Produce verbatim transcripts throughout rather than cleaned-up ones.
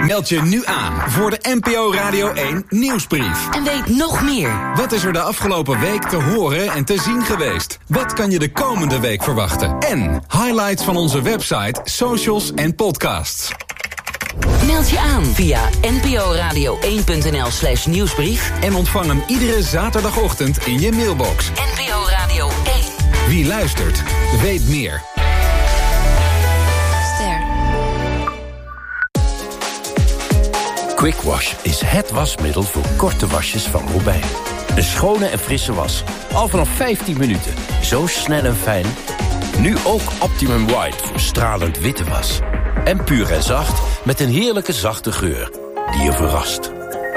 Meld je nu aan voor de N P O Radio één Nieuwsbrief. En weet nog meer. Wat is er de afgelopen week te horen en te zien geweest? Wat kan je de komende week verwachten? En highlights van onze website, socials en podcasts. Meld je aan via nporadio één punt n l slash nieuwsbrief. En ontvang hem iedere zaterdagochtend in je mailbox. N P O Radio één. Wie luistert, weet meer. Ster. Quick Wash is het wasmiddel voor korte wasjes van Robijn. Een schone en frisse was. Al vanaf vijftien minuten. Zo snel en fijn. Nu ook Optimum White voor stralend witte was. En puur en zacht met een heerlijke zachte geur die je verrast.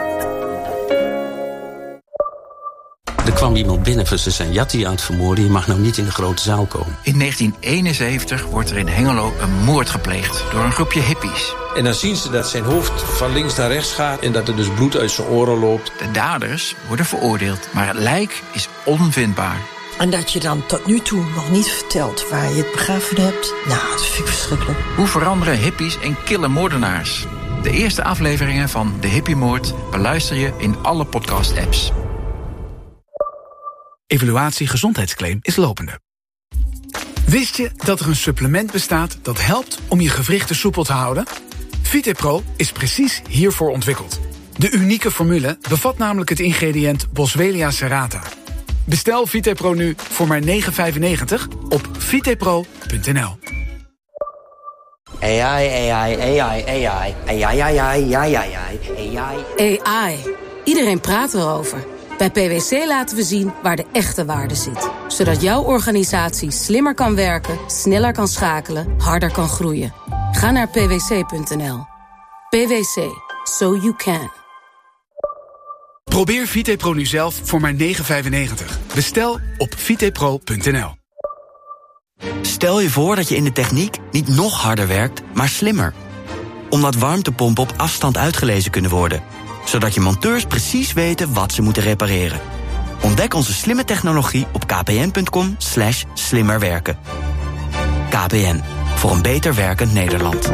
Er kwam iemand binnen van ze zijn Jatti aan het vermoorden. Je mag nou niet in de grote zaal komen. In negentien eenenzeventig wordt er in Hengelo een moord gepleegd door een groepje hippies. En dan zien ze dat zijn hoofd van links naar rechts gaat en dat er dus bloed uit zijn oren loopt. De daders worden veroordeeld, maar het lijk is onvindbaar. En dat je dan tot nu toe nog niet vertelt waar je het begraven hebt, nou, dat vind ik verschrikkelijk. Hoe veranderen hippies in kille moordenaars? De eerste afleveringen van De Hippiemoord beluister je in alle podcast-apps. Evaluatie gezondheidsclaim is lopende. Wist je dat er een supplement bestaat dat helpt om je gewrichten soepel te houden? VitePro is precies hiervoor ontwikkeld. De unieke formule bevat namelijk het ingrediënt Boswellia serrata. Bestel VitePro nu voor maar negen vijfennegentig op vitepro punt n l. A I, A I, A I, A I, A I, A I, A I, A I, A I. A I. Iedereen praat erover. Bij P W C laten we zien waar de echte waarde zit. Zodat jouw organisatie slimmer kan werken, sneller kan schakelen, harder kan groeien. Ga naar p w c punt n l. P W C. So you can. Probeer VitePro nu zelf voor maar negen vijfennegentig. Bestel op vitepro punt n l. Stel je voor dat je in de techniek niet nog harder werkt, maar slimmer. Omdat warmtepompen op afstand uitgelezen kunnen worden. Zodat je monteurs precies weten wat ze moeten repareren. Ontdek onze slimme technologie op kpn.com slash slimmerwerken. K P N, voor een beter werkend Nederland.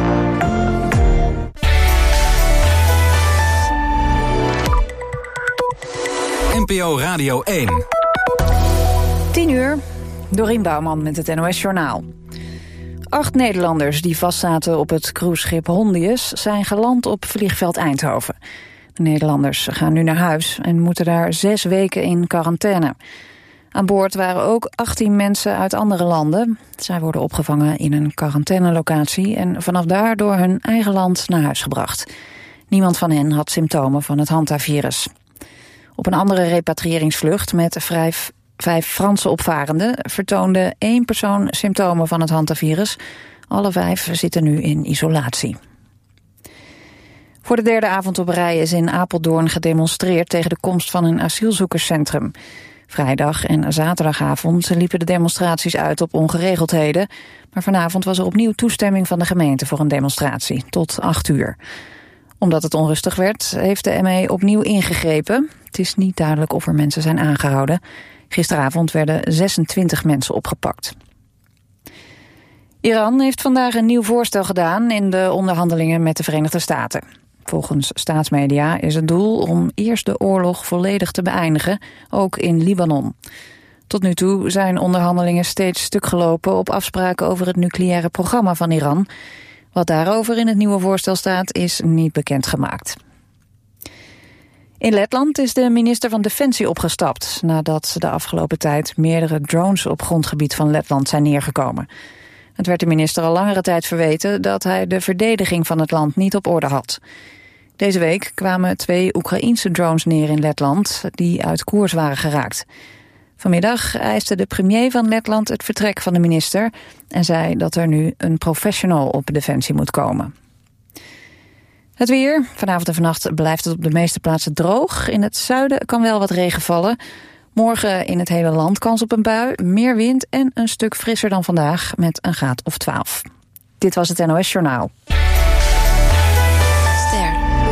N P O Radio één. tien uur, Dorien Bouwman met het N O S Journaal. Acht Nederlanders die vastzaten op het cruiseschip Hondius zijn geland op vliegveld Eindhoven. De Nederlanders gaan nu naar huis en moeten daar zes weken in quarantaine. Aan boord waren ook achttien mensen uit andere landen. Zij worden opgevangen in een quarantainelocatie en vanaf daar door hun eigen land naar huis gebracht. Niemand van hen had symptomen van het hantavirus. Op een andere repatriëringsvlucht met vijf, vijf Franse opvarenden vertoonde één persoon symptomen van het hantavirus. Alle vijf zitten nu in isolatie. Voor de derde avond op rij is in Apeldoorn gedemonstreerd tegen de komst van een asielzoekerscentrum. Vrijdag en zaterdagavond liepen de demonstraties uit op ongeregeldheden, maar vanavond was er opnieuw toestemming van de gemeente voor een demonstratie, tot acht uur. Omdat het onrustig werd, heeft de M E opnieuw ingegrepen. Het is niet duidelijk of er mensen zijn aangehouden. Gisteravond werden zesentwintig mensen opgepakt. Iran heeft vandaag een nieuw voorstel gedaan in de onderhandelingen met de Verenigde Staten. Volgens staatsmedia is het doel om eerst de oorlog volledig te beëindigen, ook in Libanon. Tot nu toe zijn onderhandelingen steeds stuk gelopen op afspraken over het nucleaire programma van Iran. Wat daarover in het nieuwe voorstel staat, is niet bekendgemaakt. In Letland is de minister van Defensie opgestapt nadat de afgelopen tijd meerdere drones op grondgebied van Letland zijn neergekomen. Het werd de minister al langere tijd verweten dat hij de verdediging van het land niet op orde had. Deze week kwamen twee Oekraïense drones neer in Letland die uit koers waren geraakt. Vanmiddag eiste de premier van Letland het vertrek van de minister en zei dat er nu een professional op Defensie moet komen. Het weer. Vanavond en vannacht blijft het op de meeste plaatsen droog. In het zuiden kan wel wat regen vallen. Morgen in het hele land kans op een bui, meer wind en een stuk frisser dan vandaag met een graad of twaalf. Dit was het N O S Journaal. Ster.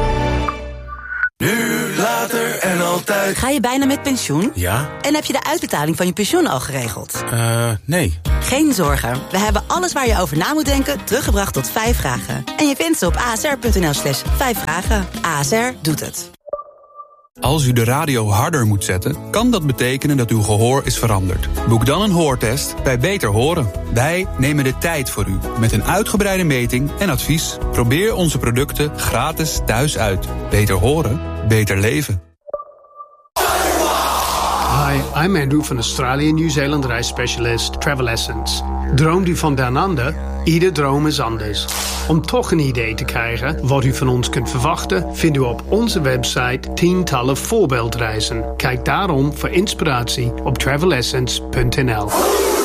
Nu, later en altijd. Ga je bijna met pensioen? Ja? En heb je de uitbetaling van je pensioen al geregeld? Uh, nee. Geen zorgen, we hebben alles waar je over na moet denken teruggebracht tot vijf vragen. En je vindt ze op asr.nl slash vijf vragen. A S R doet het. Als u de radio harder moet zetten, kan dat betekenen dat uw gehoor is veranderd. Boek dan een hoortest bij Beter Horen. Wij nemen de tijd voor u met een uitgebreide meting en advies. Probeer onze producten gratis thuis uit. Beter horen, beter leven. Hi, I'm Andrew van Australië Nieuw-Zeeland reisspecialist Travel Essence. Droomt u van down under? Ieder droom is anders. Om toch een idee te krijgen wat u van ons kunt verwachten, vindt u op onze website tientallen voorbeeldreizen. Kijk daarom voor inspiratie op travel essence punt n l.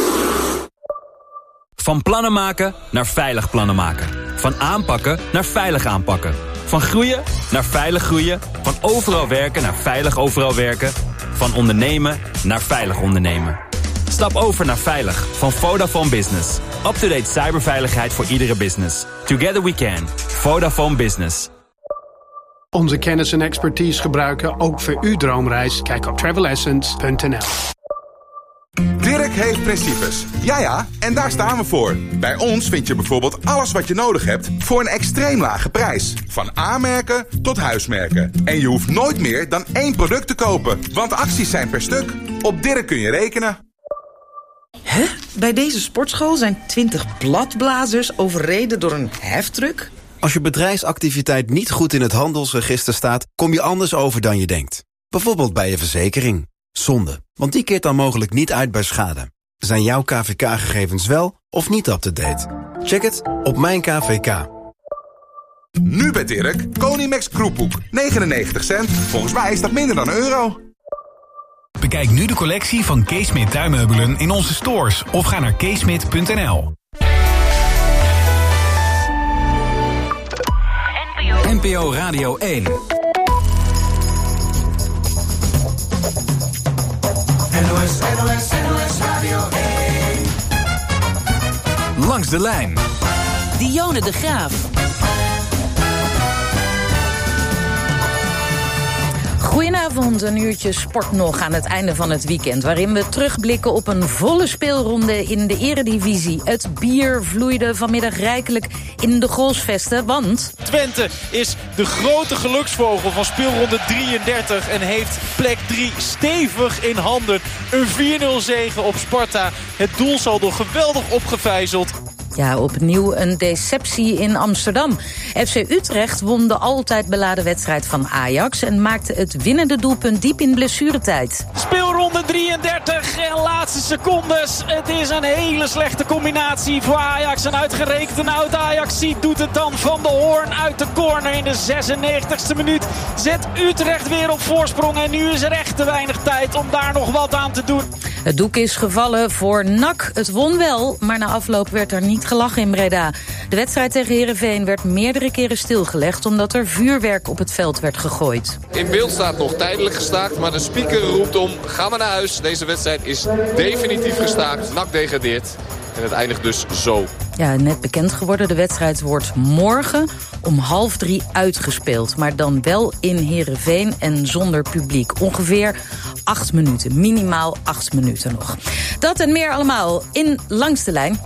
Van plannen maken naar veilig plannen maken. Van aanpakken naar veilig aanpakken. Van groeien naar veilig groeien. Van overal werken naar veilig overal werken. Van ondernemen naar veilig ondernemen. Stap over naar Veilig van Vodafone Business. Up-to-date cyberveiligheid voor iedere business. Together we can. Vodafone Business. Onze kennis en expertise gebruiken ook voor uw droomreis. Kijk op travel essence punt n l. Dirk heeft principes. Ja ja, en daar staan we voor. Bij ons vind je bijvoorbeeld alles wat je nodig hebt voor een extreem lage prijs. Van A-merken tot huismerken. En je hoeft nooit meer dan één product te kopen, want acties zijn per stuk. Op Dirk kun je rekenen. Hè? Bij deze sportschool zijn twintig bladblazers overreden door een heftruck? Als je bedrijfsactiviteit niet goed in het handelsregister staat, kom je anders over dan je denkt. Bijvoorbeeld bij je verzekering. Zonde, want die keert dan mogelijk niet uit bij schade. Zijn jouw K V K-gegevens wel of niet up-to-date? Check het op Mijn K V K. Nu bij Dirk, Konimax Kroephoek. negenennegentig cent. Volgens mij is dat minder dan een euro. Bekijk nu de collectie van Keesmit tuinmeubelen in onze stores of ga naar keesmit punt n l. N P O Radio één. N O S, N O S, N O S Radio één. Langs de lijn. Dionne de Graaf. Goedenavond, een uurtje sport nog aan het einde van het weekend, waarin we terugblikken op een volle speelronde in de eredivisie. Het bier vloeide vanmiddag rijkelijk in de goalsvesten, want Twente is de grote geluksvogel van speelronde drieëndertig en heeft plek drie stevig in handen. Een vier nul zege op Sparta. Het doelsaldo geweldig opgevijzeld. Ja, opnieuw een deceptie in Amsterdam. F C Utrecht won de altijd beladen wedstrijd van Ajax en maakte het winnende doelpunt diep in blessuretijd. Speelronde drieëndertig en laatste secondes. Het is een hele slechte combinatie voor Ajax. En uitgerekend een oud Ajax doet het dan Van de Hoorn uit de corner in de zesennegentigste minuut. Zet Utrecht weer op voorsprong en nu is er echt te weinig tijd om daar nog wat aan te doen. Het doek is gevallen voor N A C. Het won wel, maar na afloop werd er niet gelachen in Breda. De wedstrijd tegen Heerenveen werd meerdere keren stilgelegd omdat er vuurwerk op het veld werd gegooid. In beeld staat nog tijdelijk gestaakt, maar de speaker roept om: ga maar naar huis. Deze wedstrijd is definitief gestaakt. N A C degradeert. En het eindigt dus zo. Ja, net bekend geworden. De wedstrijd wordt morgen om half drie uitgespeeld. Maar dan wel in Heerenveen en zonder publiek. Ongeveer acht minuten. Minimaal acht minuten nog. Dat en meer allemaal in Langs de Lijn.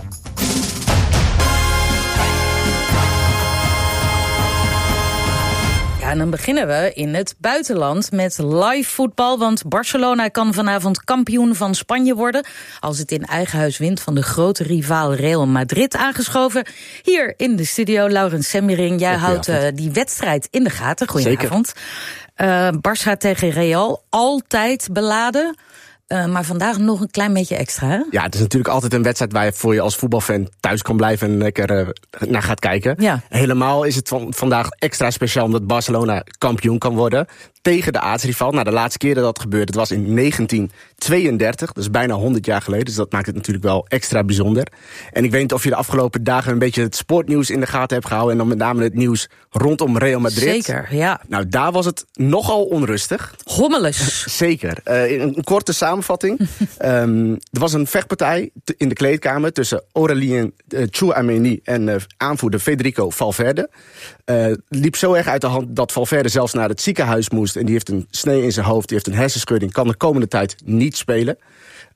Ja, en dan beginnen we in het buitenland met live voetbal. Want Barcelona kan vanavond kampioen van Spanje worden als het in eigen huis wint van de grote rivaal Real Madrid. Aangeschoven hier in de studio, Laurens Semmering. Jij houdt uh, die wedstrijd in de gaten. Goedenavond. Uh, Barça tegen Real, altijd beladen. Uh, maar vandaag nog een klein beetje extra, hè? Ja, het is natuurlijk altijd een wedstrijd waar je voor je als voetbalfan thuis kan blijven en lekker uh, naar gaat kijken. Ja. Helemaal is het van, vandaag extra speciaal omdat Barcelona kampioen kan worden tegen de aartsrivaal. Nou, de laatste keer dat dat gebeurde, dat was in negentien tweeëndertig, dus bijna honderd jaar geleden. Dus dat maakt het natuurlijk wel extra bijzonder. En ik weet niet of je de afgelopen dagen een beetje het sportnieuws in de gaten hebt gehouden en dan met name het nieuws rondom Real Madrid. Zeker, ja. Nou, daar was het nogal onrustig. Hommeles. Zeker. Uh, een korte samenvatting. um, er was een vechtpartij t- in de kleedkamer tussen Aurélien uh, Tchouaméni en uh, aanvoerder Federico Valverde. Uh, liep zo erg uit de hand dat Valverde zelfs naar het ziekenhuis moest. En die heeft een snee in zijn hoofd, die heeft een hersenschudding, kan de komende tijd niet spelen.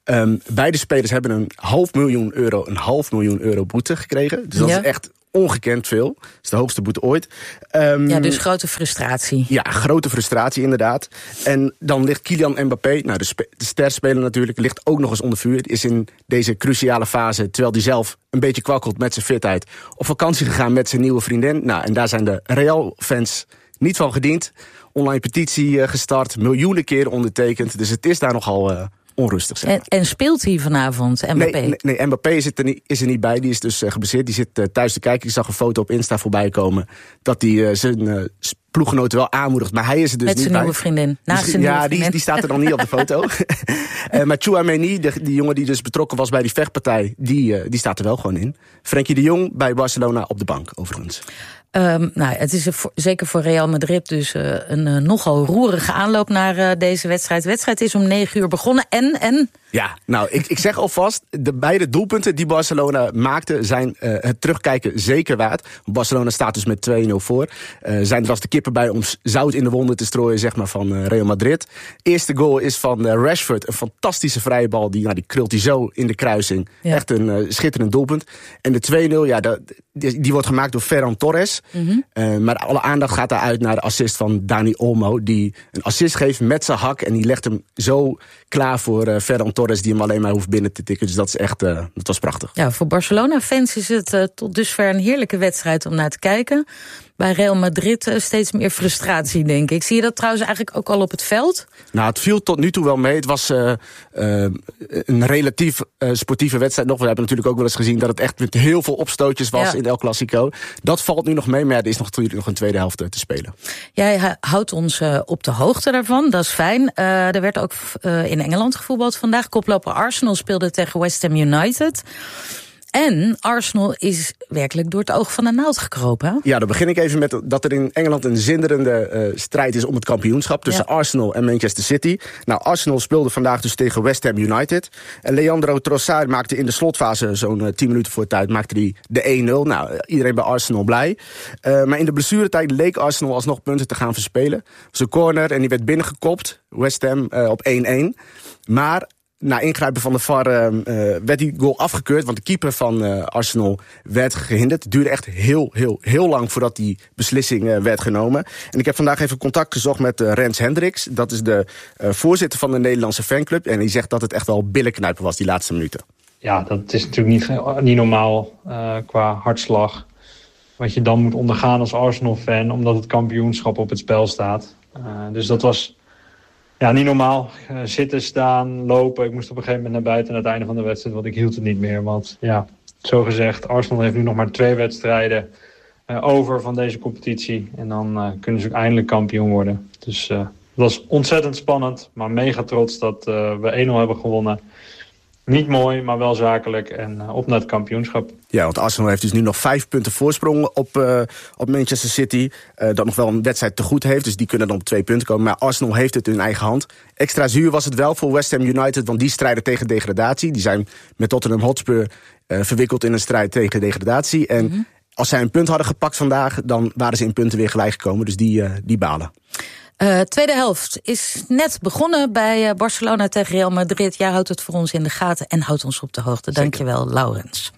Um, beide spelers hebben een half miljoen euro, een half miljoen euro boete gekregen. Dus dat ja. is echt ongekend veel. Dat is de hoogste boete ooit. Um, ja, dus grote frustratie. Ja, grote frustratie inderdaad. En dan ligt Kylian Mbappé, nou de, spe- de sterspeler natuurlijk, ligt ook nog eens onder vuur. Is in deze cruciale fase, terwijl hij zelf een beetje kwakkelt met zijn fitheid, op vakantie gegaan met zijn nieuwe vriendin. Nou, en daar zijn de Real-fans niet van gediend. Online petitie uh, gestart, miljoenen keren ondertekend. Dus het is daar nogal uh, onrustig. Zeg maar. en, en speelt hij vanavond, Mbappé? Nee, nee, nee Mbappé zit er niet, is er niet bij. Die is dus uh, geblesseerd. Die zit uh, thuis te kijken. Ik zag een foto op Insta voorbij komen dat hij uh, zijn uh, ploeggenoten wel aanmoedigt. Maar hij is er dus met niet zijn bij. Nieuwe vriendin. Naast die, zijn ja, nieuwe vriendin. Die, die staat er dan niet op de foto. uh, maar Tchouaméni, de, die jongen die dus betrokken was bij die vechtpartij, die, uh, die staat er wel gewoon in. Frenkie de Jong bij Barcelona op de bank, overigens. Um, nou, het is voor, zeker voor Real Madrid dus uh, een uh, nogal roerige aanloop naar uh, deze wedstrijd. De wedstrijd is om negen uur begonnen en... en... Ja, nou, ik, ik zeg alvast, de beide doelpunten die Barcelona maakte zijn uh, het terugkijken zeker waard. Barcelona staat dus met twee nul voor. Uh, zijn er als de kippen bij om zout in de wonden te strooien, zeg maar, van uh, Real Madrid. Eerste goal is van uh, Rashford, een fantastische vrije bal. Die, nou, die krult hij zo in de kruising. Ja. Echt een uh, schitterend doelpunt. En de twee nul, ja, de, die, die wordt gemaakt door Ferran Torres. Mm-hmm. Uh, maar alle aandacht gaat daaruit naar de assist van Dani Olmo, die een assist geeft met zijn hak. En die legt hem zo klaar voor uh, Ferran Torres, die hem alleen maar hoeft binnen te tikken. Dus dat is echt, uh, dat was prachtig. Ja, voor Barcelona-fans is het uh, tot dusver een heerlijke wedstrijd om naar te kijken. Bij Real Madrid uh, steeds meer frustratie, denk ik. Zie je dat trouwens eigenlijk ook al op het veld? Nou, het viel tot nu toe wel mee. Het was uh, uh, een relatief uh, sportieve wedstrijd nog. We hebben natuurlijk ook wel eens gezien dat het echt met heel veel opstootjes was, ja, in El Clasico. Dat valt nu nog mee, maar er is nog, natuurlijk nog een tweede helft te spelen. Jij houdt ons uh, op de hoogte daarvan, dat is fijn. Uh, er werd ook uh, in Engeland gevoetbald vandaag. Koploper Arsenal speelde tegen West Ham United. En Arsenal is werkelijk door het oog van de naald gekropen. Hè? Ja, dan begin ik even met dat er in Engeland een zinderende uh, strijd is om het kampioenschap tussen ja. Arsenal en Manchester City. Nou, Arsenal speelde vandaag dus tegen West Ham United. En Leandro Trossard maakte in de slotfase, zo'n uh, tien minuten voor tijd, maakte hij de één nul. Nou, uh, iedereen bij Arsenal blij. Uh, maar in de blessuretijd leek Arsenal alsnog punten te gaan verspelen. Zijn corner en die werd binnengekopt. West Ham uh, op één één. Maar na ingrijpen van de V A R uh, werd die goal afgekeurd, want de keeper van uh, Arsenal werd gehinderd. Het duurde echt heel, heel, heel lang voordat die beslissing uh, werd genomen. En ik heb vandaag even contact gezocht met uh, Rens Hendricks. Dat is de uh, voorzitter van de Nederlandse fanclub. En die zegt dat het echt wel billenknijpen was, die laatste minuten. Ja, dat is natuurlijk niet, niet normaal uh, qua hartslag. Wat je dan moet ondergaan als Arsenal-fan, omdat het kampioenschap op het spel staat. Uh, dus dat was... Ja, niet normaal. Uh, zitten, staan, lopen. Ik moest op een gegeven moment naar buiten aan het einde van de wedstrijd, want ik hield het niet meer. Want ja, zo gezegd, Arsenal heeft nu nog maar twee wedstrijden uh, over van deze competitie. En dan uh, kunnen ze ook eindelijk kampioen worden. Dus uh, dat was ontzettend spannend, maar mega trots dat uh, we één nul hebben gewonnen. Niet mooi, maar wel zakelijk en uh, op naar het kampioenschap. Ja, want Arsenal heeft dus nu nog vijf punten voorsprong op, uh, op Manchester City. Uh, dat nog wel een wedstrijd te goed heeft, dus die kunnen dan op twee punten komen. Maar Arsenal heeft het in hun eigen hand. Extra zuur was het wel voor West Ham United, want die strijden tegen degradatie. Die zijn met Tottenham Hotspur uh, verwikkeld in een strijd tegen degradatie. En mm-hmm. als zij een punt hadden gepakt vandaag, dan waren ze in punten weer gelijk gekomen. Dus die, uh, die balen. Uh, tweede helft is net begonnen bij Barcelona tegen Real Madrid. Jij houdt het voor ons in de gaten en houdt ons op de hoogte. Dankjewel, Laurens.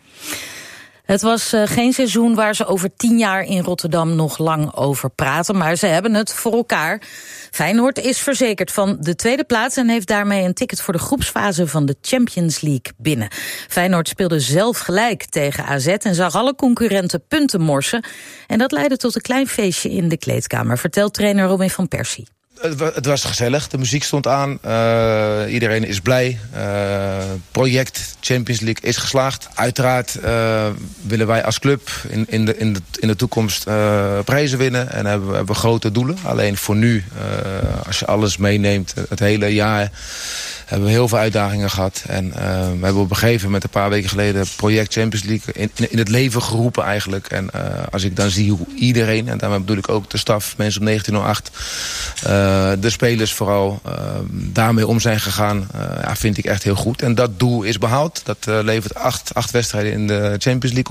Het was uh, geen seizoen waar ze over tien jaar in Rotterdam nog lang over praten. Maar ze hebben het voor elkaar. Feyenoord is verzekerd van de tweede plaats en heeft daarmee een ticket voor de groepsfase van de Champions League binnen. Feyenoord speelde zelf gelijk tegen A Z en zag alle concurrenten punten morsen. En dat leidde tot een klein feestje in de kleedkamer, vertelt trainer Robin van Persie. Het was gezellig, de muziek stond aan, uh, iedereen is blij. Uh, project Champions League is geslaagd. Uiteraard uh, willen wij als club in, in, de, in, de, in de toekomst uh, prijzen winnen. En hebben we hebben grote doelen. Alleen voor nu, uh, als je alles meeneemt, het hele jaar hebben we heel veel uitdagingen gehad. En uh, we hebben op een gegeven moment, een paar weken geleden, project Champions League in, in, in het leven geroepen eigenlijk. En uh, als ik dan zie hoe iedereen, en daarmee bedoel ik ook de staf, mensen op negentien nul acht... Uh, de spelers vooral uh, daarmee om zijn gegaan, uh, ja, vind ik echt heel goed. En dat doel is behaald. Dat uh, levert acht, acht wedstrijden in de Champions League op.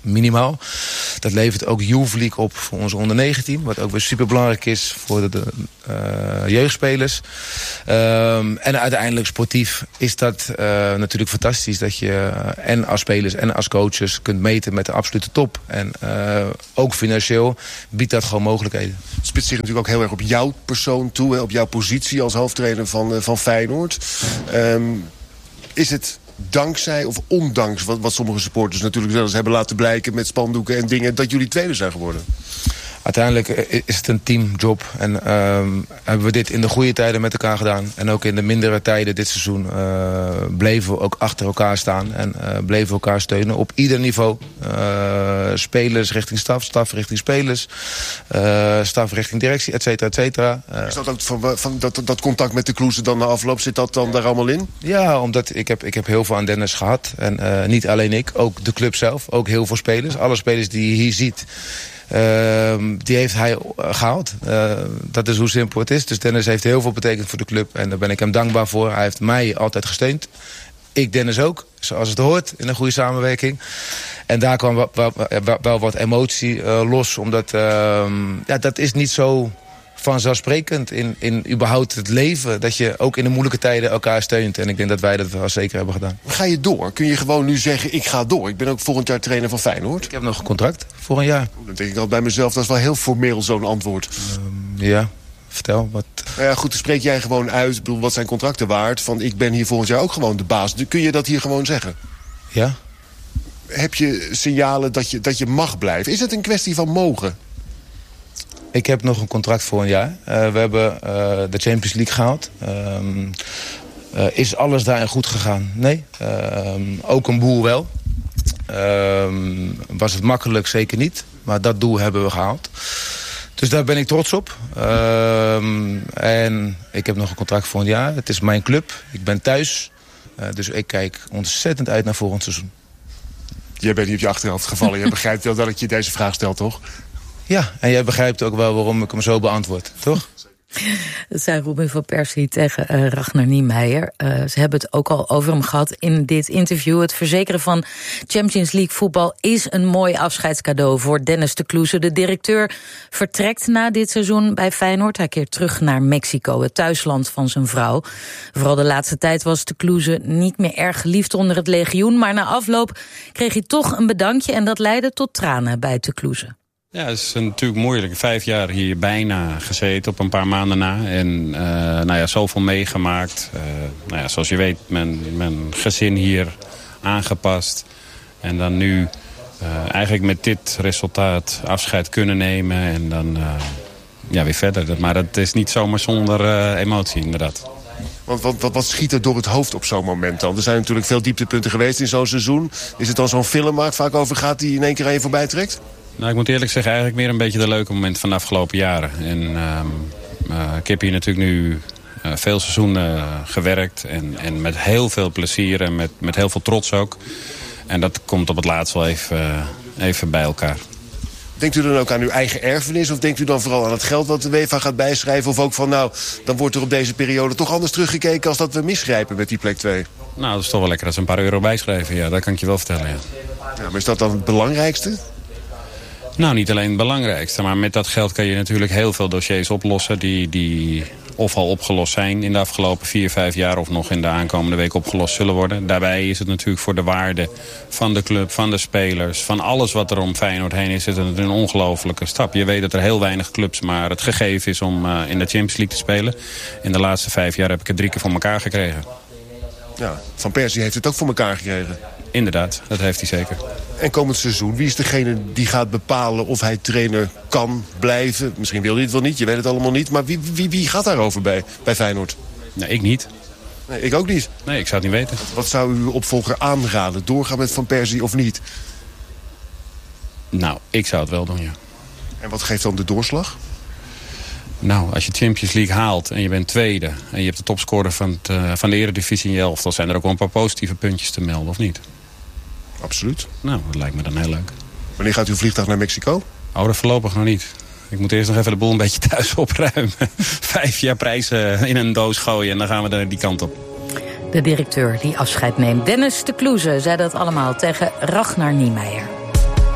minimaal. Dat levert ook Youth League op voor onze onder negentien. Wat ook weer super belangrijk is voor de, de uh, jeugdspelers. Um, en uiteindelijk sportief is dat uh, natuurlijk fantastisch. Dat je uh, en als spelers en als coaches kunt meten met de absolute top. En uh, ook financieel biedt dat gewoon mogelijkheden. Het spitst zich natuurlijk ook heel erg op jouw persoon toe. Hè, op jouw positie als hoofdtrainer van, uh, van Feyenoord. Um, is het dankzij of ondanks wat, wat sommige supporters natuurlijk zelfs hebben laten blijken met spandoeken en dingen, dat jullie tweede zijn geworden? Uiteindelijk is het een teamjob. En uh, hebben we dit in de goede tijden met elkaar gedaan. En ook in de mindere tijden dit seizoen uh, bleven we ook achter elkaar staan. En uh, bleven we elkaar steunen op ieder niveau. Uh, spelers richting staf, staf richting spelers. Uh, staf richting directie, et cetera, et cetera. Uh, is dat ook van, van dat, dat contact met de Kloeze dan na afloop, zit dat dan daar allemaal in? Ja, omdat ik heb, ik heb heel veel aan Dennis gehad. En uh, niet alleen ik, ook de club zelf. Ook heel veel spelers. Alle spelers die je hier ziet, Uh, die heeft hij gehaald. Uh, dat is hoe simpel het is. Dus Dennis heeft heel veel betekend voor de club. En daar ben ik hem dankbaar voor. Hij heeft mij altijd gesteund. Ik Dennis ook, zoals het hoort, in een goede samenwerking. En daar kwam wel, wel, wel wat emotie uh, los. Omdat uh, ja, dat is niet zo vanzelfsprekend in, in überhaupt het leven. Dat je ook in de moeilijke tijden elkaar steunt. En ik denk dat wij dat wel zeker hebben gedaan. Ga je door? Kun je gewoon nu zeggen, ik ga door? Ik ben ook volgend jaar trainer van Feyenoord. Ik heb nog een contract voor een jaar. Dan denk ik al bij mezelf, dat is wel heel formeel zo'n antwoord. Um, ja, vertel. Wat... Nou ja, goed, dan spreek jij gewoon uit. Ik bedoel, wat zijn contracten waard? Van, ik ben hier volgend jaar ook gewoon de baas. Kun je dat hier gewoon zeggen? Ja. Heb je signalen dat je, dat je mag blijven? Is het een kwestie van mogen? Ik heb nog een contract voor een jaar. Uh, we hebben uh, de Champions League gehaald. Um, uh, is alles daarin goed gegaan? Nee. Um, ook een boel wel. Um, was het makkelijk? Zeker niet. Maar dat doel hebben we gehaald. Dus daar ben ik trots op. Um, en ik heb nog een contract voor een jaar. Het is mijn club. Ik ben thuis. Uh, dus ik kijk ontzettend uit naar volgend seizoen. Jij bent niet op je achterhoofd gevallen. Je begrijpt wel dat ik je deze vraag stel, toch? Ja, en jij begrijpt ook wel waarom ik hem zo beantwoord, toch? Dat zei Robin van Persie tegen uh, Ragnar Niemeyer. Uh, ze hebben het ook al over hem gehad in dit interview. Het verzekeren van Champions League voetbal is een mooi afscheidscadeau voor Dennis de Kloeze. De directeur vertrekt na dit seizoen bij Feyenoord. Hij keert terug naar Mexico, het thuisland van zijn vrouw. Vooral de laatste tijd was de Kloeze niet meer erg geliefd onder het legioen. Maar na afloop kreeg hij toch een bedankje en dat leidde tot tranen bij de Kloeze. Ja, het is natuurlijk moeilijk. Vijf jaar hier bijna gezeten, op een paar maanden na. En uh, nou ja, zoveel meegemaakt. Uh, nou ja, zoals je weet, mijn, mijn gezin hier aangepast. En dan nu uh, eigenlijk met dit resultaat afscheid kunnen nemen. En dan uh, ja, weer verder. Maar dat is niet zomaar zonder uh, emotie, inderdaad. Want wat, wat, wat schiet er door het hoofd op zo'n moment dan? Er zijn natuurlijk veel dieptepunten geweest in zo'n seizoen. Is het dan zo'n film waar het vaak over gaat die in één keer aan je voorbij trekt? Nou, ik moet eerlijk zeggen, eigenlijk meer een beetje de leuke momenten van de afgelopen jaren. En uh, uh, ik heb hier natuurlijk nu uh, veel seizoenen uh, gewerkt. En, en met heel veel plezier en met, met heel veel trots ook. En dat komt op het laatst wel even, uh, even bij elkaar. Denkt u dan ook aan uw eigen erfenis? Of denkt u dan vooral aan het geld wat de UEFA gaat bijschrijven? Of ook van, nou, dan wordt er op deze periode toch anders teruggekeken als dat we misgrijpen met die plek twee? Nou, dat is toch wel lekker als ze een paar euro bijschrijven. Ja, dat kan ik je wel vertellen, ja. Ja, maar is dat dan het belangrijkste? Nou, niet alleen het belangrijkste, maar met dat geld kan je natuurlijk heel veel dossiers oplossen die, die of al opgelost zijn in de afgelopen vier, vijf jaar of nog in de aankomende week opgelost zullen worden. Daarbij is het natuurlijk voor de waarde van de club, van de spelers, van alles wat er om Feyenoord heen is, is het een ongelofelijke stap. Je weet dat er heel weinig clubs maar het gegeven is om uh, in de Champions League te spelen. In de laatste vijf jaar heb ik het drie keer voor elkaar gekregen. Ja, Van Persie heeft het ook voor elkaar gekregen. Inderdaad, dat heeft hij zeker. En komend seizoen, wie is degene die gaat bepalen of hij trainer kan blijven? Misschien wil hij het wel niet, je weet het allemaal niet. Maar wie, wie, wie gaat daarover bij, bij Feyenoord? Nee, ik niet. Nee, ik ook niet. Nee, ik zou het niet weten. Wat zou uw opvolger aanraden? Doorgaan met Van Persie of niet? Nou, ik zou het wel doen, ja. En wat geeft dan de doorslag? Nou, als je Champions League haalt en je bent tweede en je hebt de topscorer van, het, uh, van de Eredivisie in je elftal, dan zijn er ook wel een paar positieve puntjes te melden, of niet? Absoluut. Nou, dat lijkt me dan heel leuk. Wanneer gaat uw vliegtuig naar Mexico? Oh, dat voorlopig nog niet. Ik moet eerst nog even de boel een beetje thuis opruimen. Vijf jaar prijzen in een doos gooien en dan gaan we er die kant op. De directeur die afscheid neemt, Dennis de Kloeze, zei dat allemaal tegen Ragnar Niemeyer.